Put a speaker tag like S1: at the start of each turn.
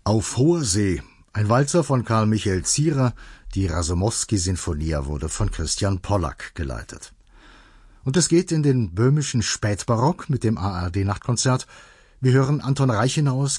S1: Auf hoher See, ein Walzer von Karl Michael Zierer, die Rasomowski-Sinfonia wurde von Christian Pollack geleitet. Und es geht in den böhmischen Spätbarock mit dem ARD-Nachtkonzert. Wir hören Anton Reichenauers